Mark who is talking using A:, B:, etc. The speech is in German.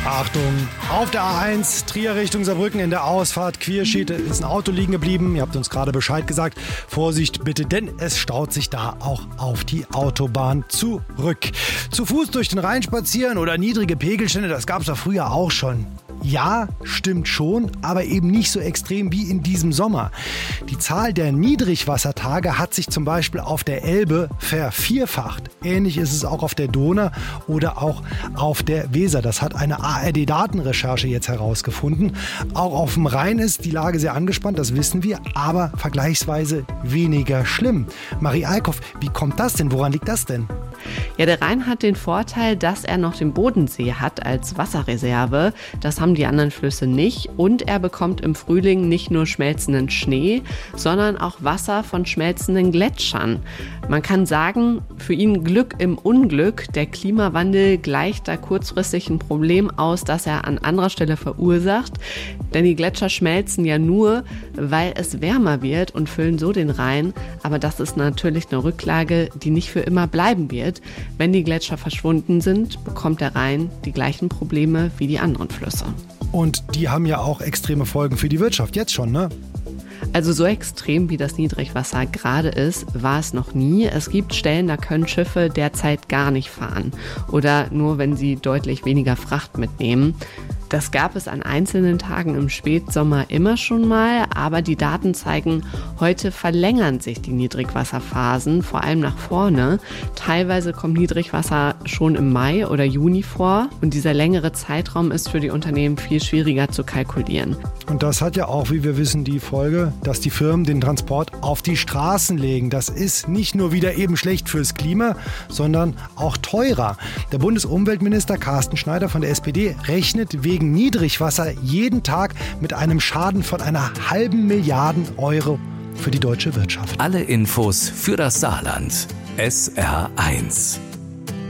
A: Achtung, auf der A1, Trier Richtung Saarbrücken in der Ausfahrt Quierschied ist ein Auto liegen geblieben. Ihr habt uns gerade Bescheid gesagt. Vorsicht bitte, denn es staut sich da auch auf die Autobahn zurück. Zu Fuß durch den Rhein spazieren oder niedrige Pegelstände, das gab es ja früher auch schon. Ja, stimmt schon, aber eben nicht so extrem wie in diesem Sommer. Die Zahl der Niedrigwassertage hat sich zum Beispiel auf der Elbe vervierfacht. Ähnlich ist es auch auf der Donau oder auch auf der Weser. Das hat eine ARD-Datenrecherche jetzt herausgefunden. Auch auf dem Rhein ist die Lage sehr angespannt, das wissen wir, aber vergleichsweise weniger schlimm. Marie Eickhoff, wie kommt das denn? Woran liegt das denn?
B: Ja, der Rhein hat den Vorteil, dass er noch den Bodensee hat als Wasserreserve. Das haben die anderen Flüsse nicht. Und er bekommt im Frühling nicht nur schmelzenden Schnee, sondern auch Wasser von schmelzenden Gletschern. Man kann sagen, für ihn Glück im Unglück. Der Klimawandel gleicht da kurzfristig ein Problem aus, das er an anderer Stelle verursacht. Denn die Gletscher schmelzen ja nur, weil es wärmer wird und füllen so den Rhein. Aber das ist natürlich eine Rücklage, die nicht für immer bleiben wird. Wenn die Gletscher verschwunden sind, bekommt der Rhein die gleichen Probleme wie die anderen Flüsse.
A: Und die haben ja auch extreme Folgen für die Wirtschaft, jetzt schon, ne?
B: Also so extrem wie das Niedrigwasser gerade ist, war es noch nie. Es gibt Stellen, da können Schiffe derzeit gar nicht fahren oder nur, wenn sie deutlich weniger Fracht mitnehmen. Das gab es an einzelnen Tagen im Spätsommer immer schon mal, aber die Daten zeigen, heute verlängern sich die Niedrigwasserphasen, vor allem nach vorne. Teilweise kommt Niedrigwasser schon im Mai oder Juni vor und dieser längere Zeitraum ist für die Unternehmen viel schwieriger zu kalkulieren.
A: Und das hat ja auch, wie wir wissen, die Folge, dass die Firmen den Transport auf die Straßen legen. Das ist nicht nur wieder eben schlecht fürs Klima, sondern auch teurer. Der Bundesumweltminister Carsten Schneider von der SPD rechnet wegen Niedrigwasser jeden Tag mit einem Schaden von einer halben Milliarde Euro für die deutsche Wirtschaft.
C: Alle Infos für das Saarland. SR1.